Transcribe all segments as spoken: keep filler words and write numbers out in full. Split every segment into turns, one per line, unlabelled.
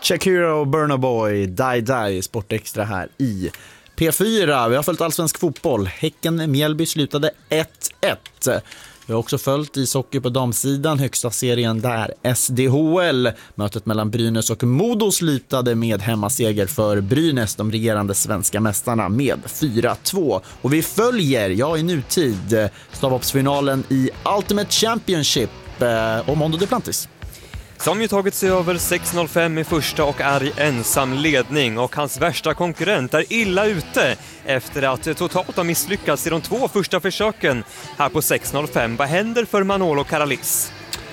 Shakira och Burna Boy, Die Die, Sportextra här i P fyra. Vi har följt allsvensk fotboll. Häcken-Mjällby slutade ett ett. Vi har också följt ishockey på damsidan, högsta serien där S D H L. Mötet mellan Brynäs och Modo slutade med hemmaseger för Brynäs, de regerande svenska mästarna, med fyra två. Och vi följer, ja i nutid, stavhoppsfinalen i Ultimate Championship och Mondo Duplantis.
Som ju tagit sig över sex noll fem i första och är i ensam ledning, och hans värsta konkurrent är illa ute efter att totalt ha misslyckats i de två första försöken här på sex noll fem. Vad händer för Manolo Caralis?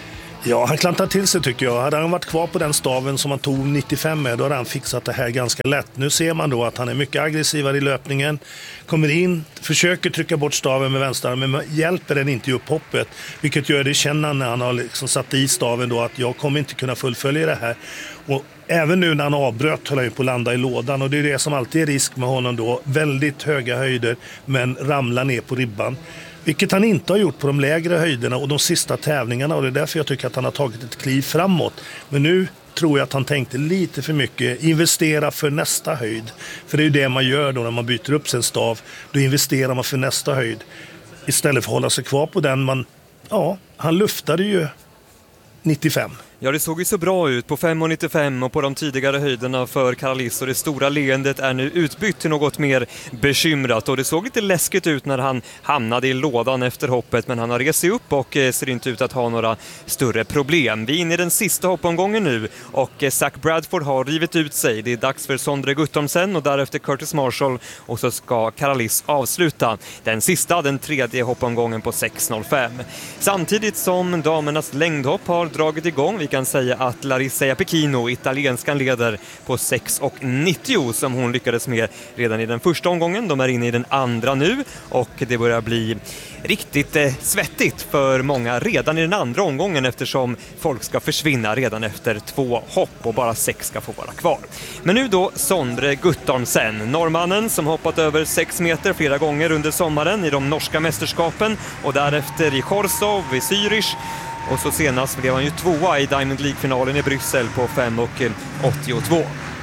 Ja, han klantar till sig tycker jag. Hade han varit kvar på den staven som han tog nittiofem med, då hade han fixat det här ganska lätt. Nu ser man då att han är mycket aggressivare i löpningen. Kommer in, försöker trycka bort staven med vänster, men hjälper den inte i upphoppet. Vilket gör det känna när han har liksom satt i staven då att jag kommer inte kunna fullfölja det här. Och även nu när han avbröt höll han på att landa i lådan. Och det är det som alltid är risk med honom då. Väldigt höga höjder men ramlar ner på ribban. Vilket han inte har gjort på de lägre höjderna och de sista tävlingarna. Och det är därför jag tycker att han har tagit ett kliv framåt. Men nu tror jag att han tänkte lite för mycket. Investera för nästa höjd. För det är ju det man gör då när man byter upp sin stav. Då investerar man för nästa höjd. Istället för att hålla sig kvar på den man... Ja, han luftade ju nittiofem.
Ja, det såg ju så bra ut på fem nittiofem och på de tidigare höjderna för Caralis, och det stora leendet är nu utbytt till något mer bekymrat, och det såg lite läskigt ut när han hamnade i lådan efter hoppet, men han har rest sig upp och ser inte ut att ha några större problem. Vi är inne i den sista hoppomgången nu och Zach Bradford har rivit ut sig. Det är dags för Sondre Guttormsen och därefter Curtis Marshall, och så ska Caralis avsluta den sista, den tredje hoppomgången på sex noll fem. Samtidigt som damernas längdhopp har dragit igång. Vi kan säga att Larissa Japekino, italienskan, leder på sex nittio som hon lyckades med redan i den första omgången. De är inne i den andra nu och det börjar bli riktigt eh, svettigt för många redan i den andra omgången, eftersom folk ska försvinna redan efter två hopp och bara sex ska få vara kvar. Men nu då Sondre Guttormsen, norrmannen som hoppat över sex meter flera gånger under sommaren i de norska mästerskapen och därefter i Chorzów, i Zürich. Och så senast blev han ju tvåa i Diamond League-finalen i Bryssel på fem åttiotvå.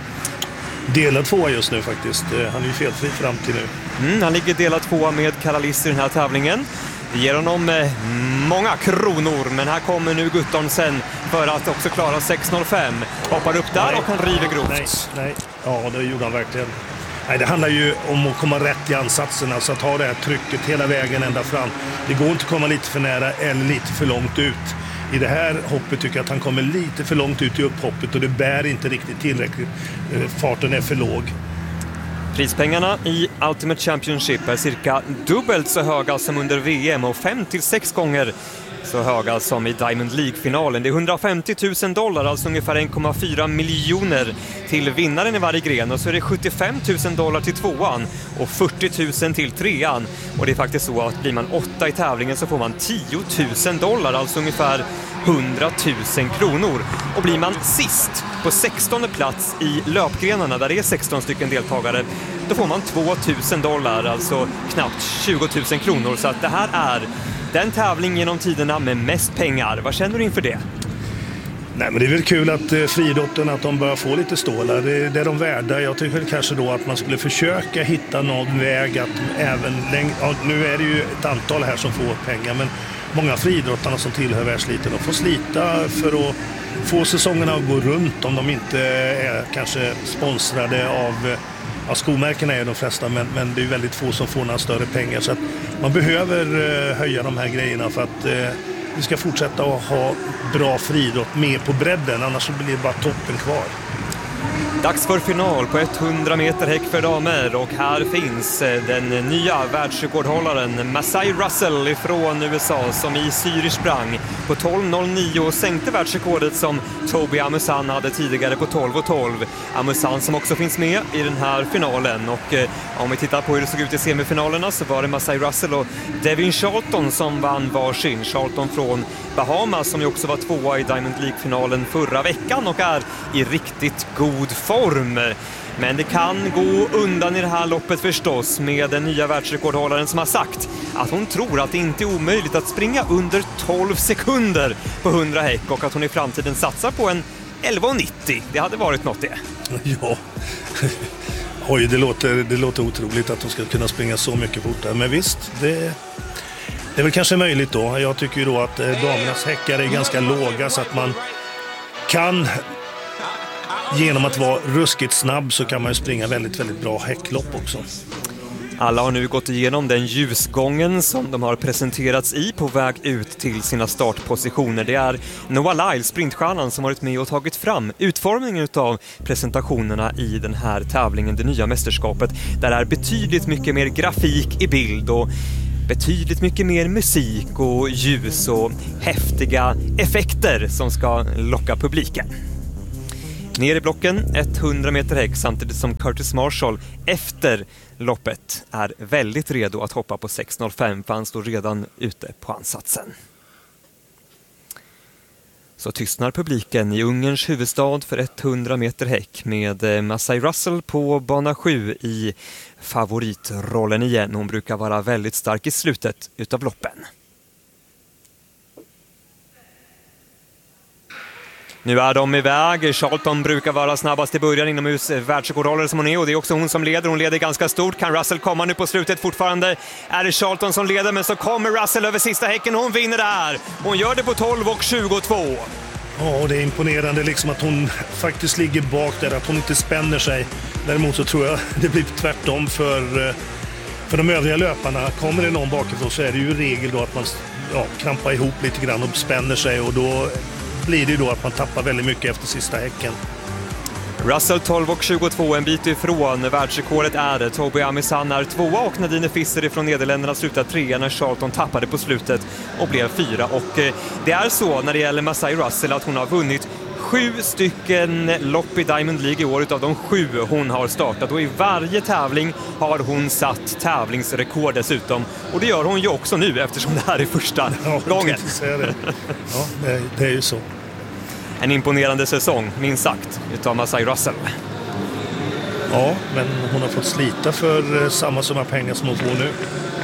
Delad tvåa just nu faktiskt. Han är ju felfri fram till nu.
Mm, han ligger delad tvåa med Caralis i den här tävlingen. Det ger honom eh, många kronor, men här kommer nu Guttormsen för att också klara sex noll fem. Hoppar upp där nej, och han river grovt.
Nej, nej. Ja, det gjorde han verkligen. Nej, det handlar ju om att komma rätt i ansatsen, alltså att ha det här trycket hela vägen ända fram. Det går inte att komma lite för nära eller lite för långt ut. I det här hoppet tycker jag att han kommer lite för långt ut i upphoppet och det bär inte riktigt tillräckligt. Farten är för låg.
Prispengarna i Ultimate Championship är cirka dubbelt så höga som under V M och fem till sex gånger så höga som i Diamond League-finalen. Det är hundrafemtio tusen dollar, alltså ungefär en komma fyra miljoner till vinnaren i varje gren. Och så är det sjuttiofem tusen dollar till tvåan och fyrtio tusen till trean. Och det är faktiskt så att blir man åtta i tävlingen så får man tio tusen dollar, alltså ungefär hundra tusen kronor. Och blir man sist på sextonde plats i löpgrenarna, där det är sexton stycken deltagare, då får man två tusen dollar, alltså knappt tjugo tusen kronor. Så att det här är den tävling genom tiderna med mest pengar. Vad känner du inför det?
Nej, men det är väl kul att eh, friidrotten, att de börjar få lite stålar. Det, det är de värda. Jag tycker kanske då att man skulle försöka hitta någon väg att även läng- ja, nu är det ju ett antal här som får pengar, men många friidrottarna som tillhör världsliten, de får slita för att få säsongerna att gå runt om de inte är kanske sponsrade av... Ja, skomärkena är de flesta, men, men det är väldigt få som får några större pengar. Så att man behöver eh, höja de här grejerna för att eh, vi ska fortsätta att ha bra friidrott med på bredden. Annars så blir det bara toppen kvar.
Dags för final på hundra meter häck för damer, och här finns den nya världsrekordhållaren Masai Russell från U S A som i Zürich sprang på tolv noll nio och sänkte världsrekordet som Toby Amusan hade tidigare på tolv tolv. Amusan som också finns med i den här finalen, och eh, om vi tittar på hur det såg ut i semifinalerna så var det Masai Russell och Devin Charlton som vann varsin. Charlton från Bahamas som ju också var tvåa i Diamond League-finalen förra veckan och är i riktigt god form. Men det kan gå undan i det här loppet förstås, med den nya världsrekordhållaren som har sagt att hon tror att det inte är omöjligt att springa under tolv sekunder på hundra häck, och att hon i framtiden satsar på en elva nittio, det hade varit något det.
Ja, oj, det låter, det låter otroligt att de ska kunna springa så mycket fortare. Men visst, det, det är väl kanske möjligt då. Jag tycker ju då att damernas häckar är ganska låga så att man kan, genom att vara ruskigt snabb så kan man ju springa väldigt, väldigt bra häcklopp också.
Alla har nu gått igenom den ljusgången som de har presenterats i på väg ut till sina startpositioner. Det är Noah Lyles, sprintstjärnan, som varit med och tagit fram utformningen av presentationerna i den här tävlingen, det nya mästerskapet. Där det är betydligt mycket mer grafik i bild och betydligt mycket mer musik och ljus och häftiga effekter som ska locka publiken. Ner i blocken hundra meter häck, samtidigt som Curtis Marshall efter loppet är väldigt redo att hoppa på sex noll fem, för han står redan ute på ansatsen. Så tystnar publiken i Ungerns huvudstad för hundra meter häck med Masai Russell på bana sju i favoritrollen igen. Hon brukar vara väldigt stark i slutet utav loppen. Nu är de iväg. Charlton brukar vara snabbast i början inomhus världsrekordhållare som hon är, och det är också hon som leder. Hon leder ganska stort. Kan Russell komma nu på slutet? Fortfarande är det Charlton som leder, men så kommer Russell över sista häcken och hon vinner där. Hon gör det på tolv och tjugotvå.
Ja, och det är imponerande liksom att hon faktiskt ligger bak där, att hon inte spänner sig. Däremot så tror jag det blir tvärtom för, för de övriga löparna. Kommer det någon bakifrån så är det ju i regel då att man ja, krampar ihop lite grann och spänner sig, och då blir det ju då att man tappar väldigt mycket efter sista häcken.
Russell tolv och tjugotvå, en bit ifrån världsrekordet är det. Toby Amisan är tvåa och Nadine Fisser från Nederländerna slutar trea när Charlton tappade på slutet och blev fyra. Och eh, det är så när det gäller Masai Russell att hon har vunnit sju stycken lopp i Diamond League i år utav de sju hon har startat, och i varje tävling har hon satt tävlingsrekord dessutom, och det gör hon ju också nu eftersom det här är första
ja,
gången.
Det. Ja, det, det är ju så.
En imponerande säsong, minst sagt, utav Masai Russell.
Ja, men hon har fått slita för samma summa pengar som hon får nu.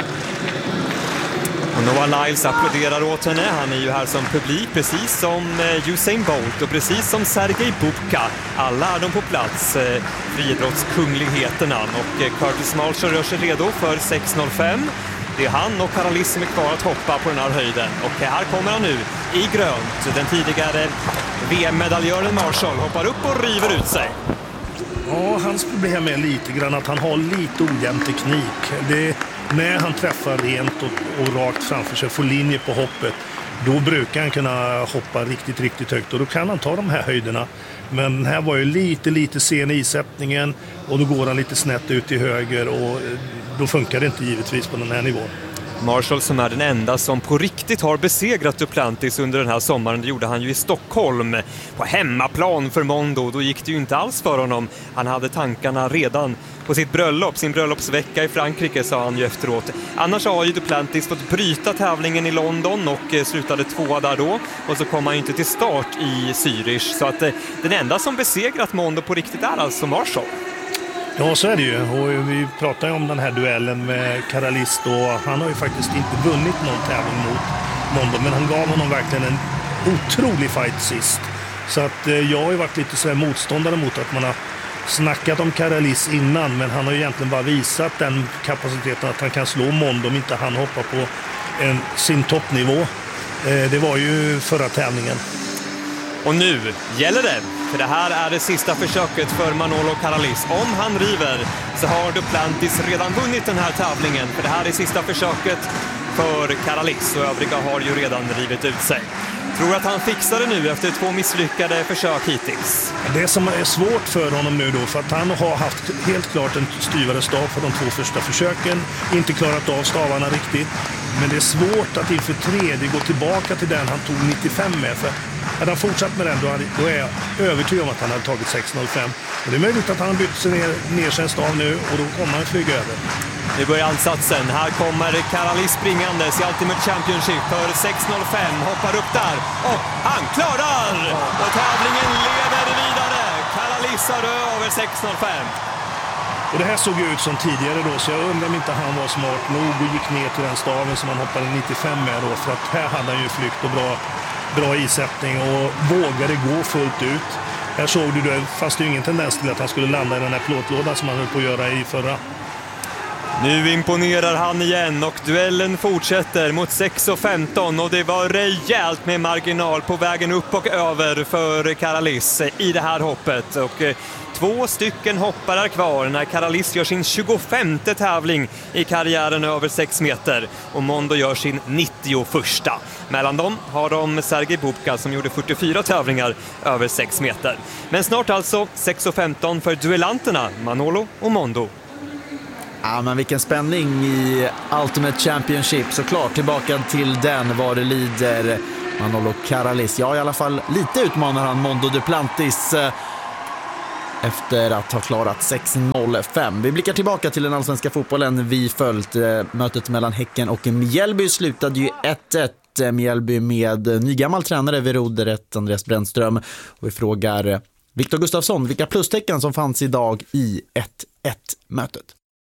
Och Noah Lyles applåderar åt henne. Han är ju här som publik, precis som Usain Bolt och precis som Sergej Bubka. Alla är de på plats, friidrottskungligheterna. Och Curtis Marshall rör sig redo för sex noll fem. Det är han och Caralis som är kvar att hoppa på den här höjden. Och här kommer han nu i grönt. Den tidigare V M-medaljören Marshall hoppar upp och river ut sig.
Ja, hans problem är lite grann att han har lite ojämn teknik. Det, när han träffar rent och, och rakt framför sig, får linje på hoppet, då brukar han kunna hoppa riktigt, riktigt högt, och då kan han ta de här höjderna. Men här var ju lite, lite sen isättningen, och då går han lite snett ut till höger, och då funkar det inte givetvis på den här nivån.
Marshall, som är den enda som på riktigt har besegrat Duplantis under den här sommaren. Det gjorde han ju i Stockholm på hemmaplan för Mondo. Då gick det ju inte alls för honom. Han hade tankarna redan på sitt bröllop, sin bröllopsvecka i Frankrike, sa han ju efteråt. Annars har ju Duplantis fått bryta tävlingen i London och slutade tvåa där då. Och så kom han ju inte till start i Zürich. Så att den enda som besegrat Mondo på riktigt är alltså Marshall.
Ja, så är det ju. Och vi pratar ju om den här duellen med Caralis, och han har ju faktiskt inte vunnit någon tävling mot Mondo, men han gav honom verkligen en otrolig fight sist. Så att eh, jag har ju varit lite så här motståndare mot att man har snackat om Caralis innan, men han har ju egentligen bara visat den kapaciteten att han kan slå Mondo om inte han hoppar på en, sin toppnivå. Eh, det var ju förra tävlingen.
Och nu gäller det, för det här är det sista försöket för Manolo Caralis. Om han river så har Duplantis redan vunnit den här tävlingen, för det här är sista försöket för Caralis, och övriga har ju redan rivit ut sig. Tror att han fixar det nu efter två misslyckade försök hittills?
Det som är svårt för honom nu då, för att han har haft helt klart en styvare stav för de två första försöken, inte klarat av stavarna riktigt, men det är svårt att inför tredje gå tillbaka till den han tog nittiofem med, för hade han fortsatt med den då, hade, då är jag övertygad om att han hade tagit sex noll fem. Och det är möjligt att han har bytt sig ner, ner sig en stav nu, och då kommer han flyga över.
Nu börjar ansatsen. Här kommer Caralis springandes i Ultimate Championship för sex noll fem. Hoppar upp där och han klarar! Och tävlingen lever vidare. Caralis har över sex noll fem.
Och det här såg ju ut som tidigare då, så jag undrar om inte han var smart nog och gick ner till den staven som han hoppade nittiofem med då, för att här hade han ju flykt och bra, bra isättning och vågade gå fullt ut. Här såg du, det fanns det ju ingen tendens till att han skulle landa i den här plåtlådan som han höll på att göra i förra.
Nu imponerar han igen och duellen fortsätter mot sex femton och det var rejält med marginal på vägen upp och över för Karalis i det här hoppet. Och två stycken hoppare är kvar när Karalis gör sin tjugofemte tävling i karriären över sex meter och Mondo gör sin nittioförsta. Mellan dem har de Sergej Bubka som gjorde fyrtiofyra tävlingar över sex meter. Men snart alltså sex femton för duellanterna Manolo och Mondo.
Ja, men vilken spänning i Ultimate Championship, såklart. Tillbaka till den var det lider Manolo Karalis. Ja, i alla fall lite utmanar han Mondo Duplantis efter att ha klarat sex noll fem. Vi blickar tillbaka till den allsvenska fotbollen. Vi följt mötet mellan Häcken och Mjällby slutade ju ett ett. Mjällby med nygammal tränare vid rodret Andreas Brännström. Och vi frågar Viktor Gustafsson vilka plustecken som fanns idag i ett ett-mötet.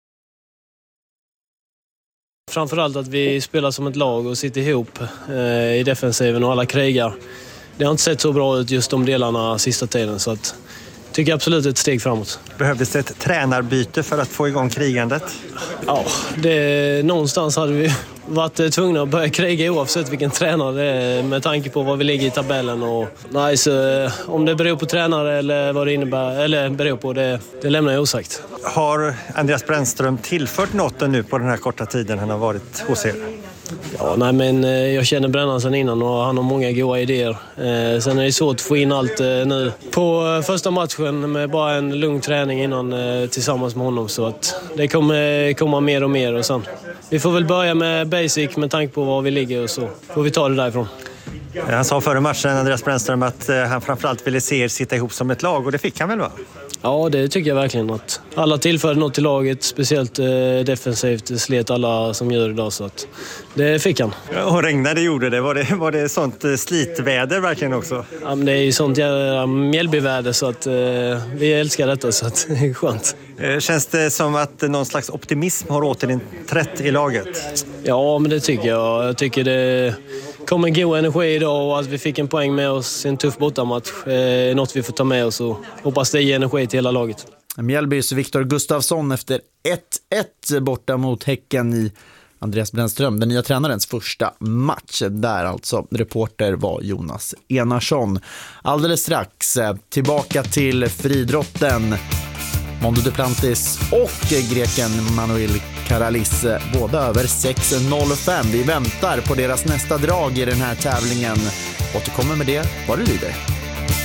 Framförallt att vi spelar som ett lag och sitter ihop eh, i defensiven och alla krigar. Det har inte sett så bra ut just de delarna sista tiden, så att tycker absolut ett steg framåt.
Behövdes det ett tränarbyte för att få igång krigandet? Ja,
det, någonstans hade vi varit tvungna att börja kriga oavsett vilken tränare det är, med tanke på vad vi ligger i tabellen. Och, nej, så, om det beror på tränare eller vad det innebär, eller beror på det, det lämnar jag osagt.
Har Andreas Brännström tillfört något nu på den här korta tiden han har varit hos er?
Ja, nej, men jag känner Brännan sedan innan och han har många goda idéer. Eh, sen är det svårt att få in allt eh, nu på första matchen med bara en lugn träning innan eh, tillsammans med honom, så att det kommer komma mer och mer och sen. Vi får väl börja med basic med tanke på var vi ligger och så får vi ta det därifrån.
Han sa före matchen, Andreas Brännström, att han framförallt ville se er sitta ihop som ett lag och det fick han väl, va?
Ja, det tycker jag verkligen, att alla tillförde något till laget, speciellt eh, defensivt slet alla som gör idag, så att det fick han.
Ja, och regnade gjorde det. Var det, var det sånt eh, slitväder verkligen också?
Ja, men det är ju sånt jävla Mjällbyväder, så att eh, vi älskar detta, så att det är skönt.
Eh, känns det som att någon slags optimism har återinträtt i laget?
Ja, men det tycker jag. Jag tycker det kom en god energi idag och att vi fick en poäng med oss i en tuff bortamatch är något vi får ta med oss och hoppas det ger energi till hela laget.
Mjällbys Viktor Gustafsson efter ett ett borta mot Häcken i Andreas Brännström, den nya tränarens första match. Där alltså reporter var Jonas Enarsson. Alldeles strax tillbaka till friidrotten. Mondo Duplantis och greken Manuel Karalis, båda över sex noll fem. Vi väntar på deras nästa drag i den här tävlingen. Återkommer med det vad det lider.